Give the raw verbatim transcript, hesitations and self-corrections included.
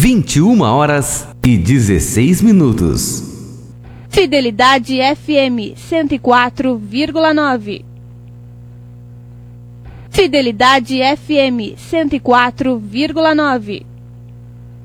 vinte e uma horas e dezesseis minutos. Fidelidade F M cento e quatro vírgula nove. Fidelidade F M cento e quatro vírgula nove.